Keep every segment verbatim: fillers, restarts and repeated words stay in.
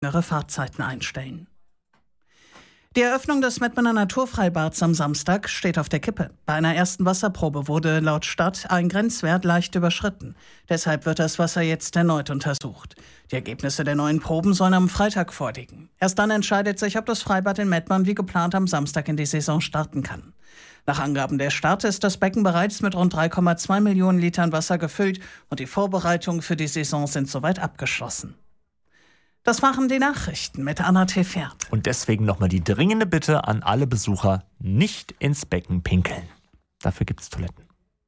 Fahrzeiten einstellen. Die Eröffnung des Mettmanner Naturfreibads am Samstag steht auf der Kippe. Bei einer ersten Wasserprobe wurde laut Stadt ein Grenzwert leicht überschritten. Deshalb wird das Wasser jetzt erneut untersucht. Die Ergebnisse der neuen Proben sollen am Freitag vorliegen. Erst dann entscheidet sich, ob das Freibad in Mettmann wie geplant am Samstag in die Saison starten kann. Nach Angaben der Stadt ist das Becken bereits mit rund drei Komma zwei Millionen Litern Wasser gefüllt und die Vorbereitungen für die Saison sind soweit abgeschlossen. Das waren die Nachrichten mit Anna Tefert. Und deswegen nochmal die dringende Bitte an alle Besucher, nicht ins Becken pinkeln. Dafür gibt es Toiletten.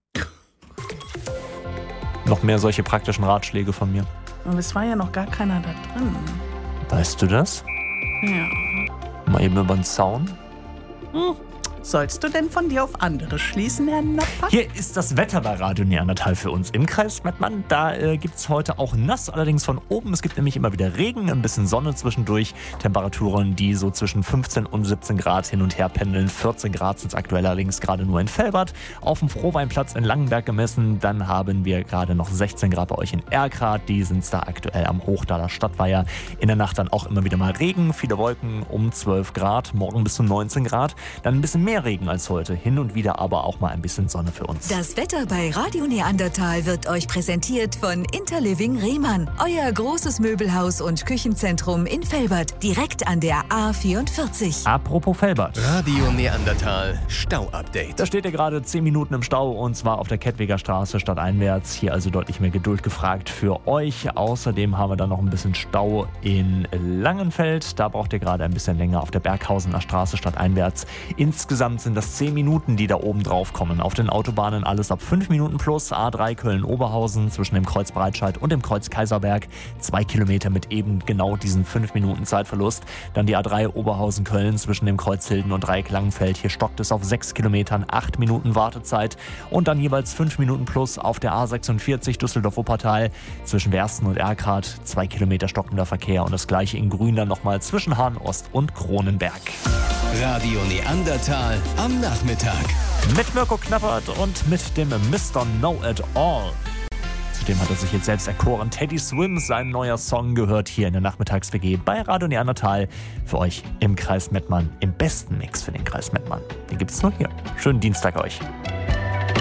Noch mehr solche praktischen Ratschläge von mir. Aber es war ja noch gar keiner da drin. Weißt du das? Ja. Mal eben über den Zaun. Hm. Sollst du denn von dir auf andere schließen, Herr Napper? Hier ist das Wetter bei Radio Neandertal für uns im Kreis Mettmann. Da äh, gibt es heute auch nass, allerdings von oben. Es gibt nämlich immer wieder Regen, ein bisschen Sonne zwischendurch. Temperaturen, die so zwischen fünfzehn und siebzehn Grad hin und her pendeln. vierzehn Grad sind es aktuell allerdings gerade nur in Velbert. Auf dem Frohweinplatz in Langenberg gemessen. Dann haben wir gerade noch sechzehn Grad bei euch in Erkrath. Die sind da aktuell am Hochdaler Stadtweiher. In der Nacht dann auch immer wieder mal Regen. Viele Wolken um zwölf Grad. Morgen bis zu neunzehn Grad. Dann ein bisschen mehr Regen als heute, hin und wieder aber auch mal ein bisschen Sonne für uns. Das Wetter bei Radio Neandertal wird euch präsentiert von Interliving Rehmann, euer großes Möbelhaus und Küchenzentrum in Velbert, direkt an der A vierundvierzig. Apropos Velbert. Radio Neandertal Stau-Update. Da steht ihr gerade zehn Minuten im Stau und zwar auf der Kettwiger Straße stadteinwärts. Hier also deutlich mehr Geduld gefragt für euch. Außerdem haben wir dann noch ein bisschen Stau in Langenfeld. Da braucht ihr gerade ein bisschen länger auf der Berghausener Straße stadteinwärts. Insgesamt sind das zehn Minuten, die da oben drauf kommen. Auf den Autobahnen alles ab fünf Minuten plus. A drei Köln-Oberhausen zwischen dem Kreuz Breitscheid und dem Kreuz Kaiserberg. Zwei Kilometer mit eben genau diesen fünf Minuten Zeitverlust. Dann die A drei Oberhausen-Köln zwischen dem Kreuz Hilden und Dreieck Langenfeld. Hier stockt es auf sechs Kilometern, acht Minuten Wartezeit. Und dann jeweils fünf Minuten plus auf der A sechsundvierzig Düsseldorf-Wuppertal zwischen Wersten und Erkrath. Zwei Kilometer stockender Verkehr. Und das gleiche in Grün dann nochmal zwischen Hahn-Ost und Kronenberg. Radio Neandertal am Nachmittag. Mit Mirko Knappert und mit dem Mister Know-It-All. Zudem hat er sich jetzt selbst erkoren. Teddy Swims, sein neuer Song, gehört hier in der Nachmittags-W G bei Radio Neandertal. Für euch im Kreis Mettmann, im besten Mix für den Kreis Mettmann. Den gibt's nur hier. Schönen Dienstag euch.